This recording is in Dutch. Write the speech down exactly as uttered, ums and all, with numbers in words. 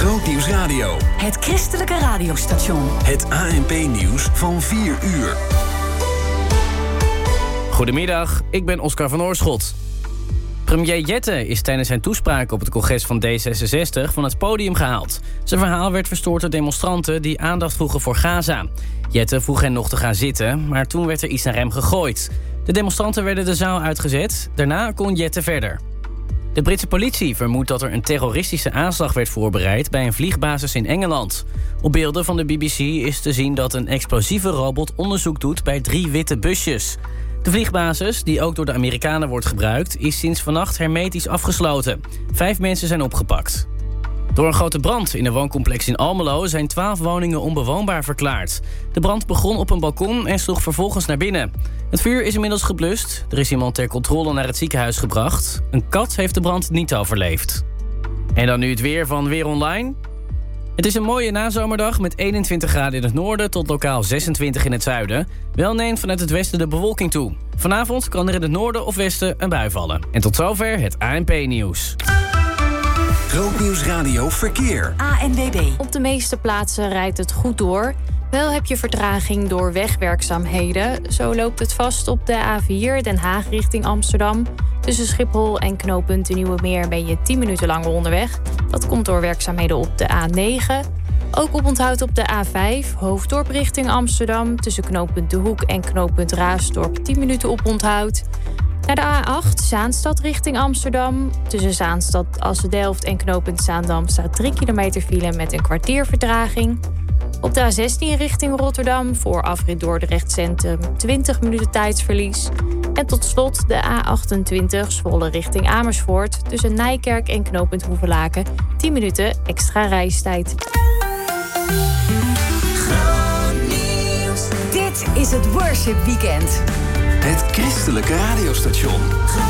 Grootnieuws Radio. Het christelijke radiostation. Het A N P-nieuws van vier uur. Goedemiddag, ik ben Oscar van Oorschot. Premier Jette is tijdens zijn toespraak op het congres van D zesenzestig van het podium gehaald. Zijn verhaal werd verstoord door demonstranten die aandacht vroegen voor Gaza. Jette vroeg hen nog te gaan zitten, maar toen werd er iets naar hem gegooid. De demonstranten werden de zaal uitgezet, daarna kon Jette verder. De Britse politie vermoedt dat er een terroristische aanslag werd voorbereid bij een vliegbasis in Engeland. Op beelden van de B B C is te zien dat een explosieve robot onderzoek doet bij drie witte busjes. De vliegbasis, die ook door de Amerikanen wordt gebruikt, is sinds vannacht hermetisch afgesloten. Vijf mensen zijn opgepakt. Door een grote brand in een wooncomplex in Almelo zijn twaalf woningen onbewoonbaar verklaard. De brand begon op een balkon en sloeg vervolgens naar binnen. Het vuur is inmiddels geblust. Er is iemand ter controle naar het ziekenhuis gebracht. Een kat heeft de brand niet overleefd. En dan nu het weer van Weer Online. Het is een mooie nazomerdag met eenentwintig graden in het noorden tot lokaal zesentwintig in het zuiden. Wel neemt vanuit het westen de bewolking toe. Vanavond kan er in het noorden of westen een bui vallen. En tot zover het A N P-nieuws. Grootnieuws Radio Verkeer. A N W B. Op de meeste plaatsen rijdt het goed door. Wel heb je vertraging door wegwerkzaamheden. Zo loopt het vast op de A vier Den Haag richting Amsterdam. Tussen Schiphol en knooppunt de Nieuwe Meer ben je tien minuten langer onderweg. Dat komt door werkzaamheden op de A negen. Ook oponthoud op de A vijf, Hoofddorp richting Amsterdam. Tussen knooppunt De Hoek en knooppunt Raasdorp tien minuten oponthoud. Naar de A acht, Zaanstad richting Amsterdam. Tussen Zaanstad, Assen-Delft en knooppunt Zaandam staat drie kilometer file met een kwartier vertraging. Op de A zestien richting Rotterdam voor afrit Dordrecht Centrum twintig minuten tijdsverlies. En tot slot de A achtentwintig Zwolle richting Amersfoort. Tussen Nijkerk en knooppunt Hoevelaken tien minuten extra reistijd. Dit is het Worship Weekend. Het christelijke radiostation.